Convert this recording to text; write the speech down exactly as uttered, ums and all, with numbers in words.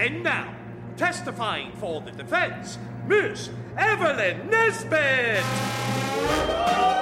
And now, testifying for the defense, Miss Evelyn Nesbit!